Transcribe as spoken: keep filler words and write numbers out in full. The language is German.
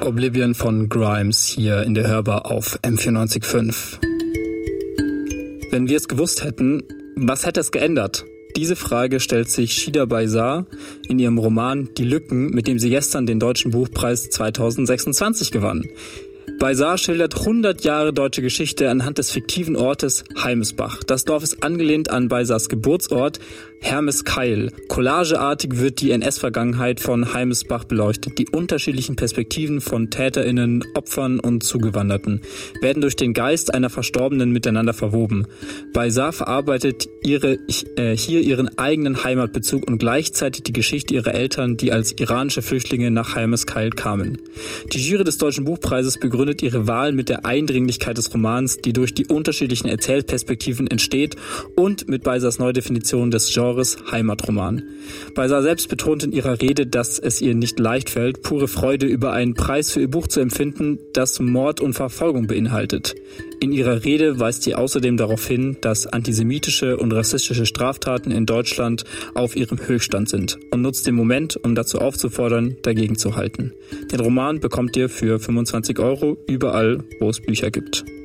Oblivion von Grimes hier in der Hörbar auf M vierundneunzig Komma fünf. Wenn wir es gewusst hätten, was hätte es geändert? Diese Frage stellt sich Shida Baisar in ihrem Roman Die Lücken, mit dem sie gestern den Deutschen Buchpreis zweitausendsechsundzwanzig gewann. Baisar schildert hundert Jahre deutsche Geschichte anhand des fiktiven Ortes Heimesbach. Das Dorf ist angelehnt an Baisars Geburtsort Hermeskeil. Collageartig wird die N S-Vergangenheit von Heimesbach beleuchtet. Die unterschiedlichen Perspektiven von TäterInnen, Opfern und Zugewanderten werden durch den Geist einer Verstorbenen miteinander verwoben. Baisar verarbeitet ihre, äh, hier ihren eigenen Heimatbezug und gleichzeitig die Geschichte ihrer Eltern, die als iranische Flüchtlinge nach Hermeskeil kamen. Die Jury des Deutschen Buchpreises begründet ihre Wahl mit der Eindringlichkeit des Romans, die durch die unterschiedlichen Erzählperspektiven entsteht, und mit Baisars Neudefinition des Genres Heimatroman. Baisar selbst betont in ihrer Rede, dass es ihr nicht leicht fällt, pure Freude über einen Preis für ihr Buch zu empfinden, das Mord und Verfolgung beinhaltet. In ihrer Rede weist sie außerdem darauf hin, dass antisemitische und rassistische Straftaten in Deutschland auf ihrem Höchststand sind, und nutzt den Moment, um dazu aufzufordern, dagegen zu halten. Den Roman bekommt ihr für fünfundzwanzig Euro überall, wo es Bücher gibt.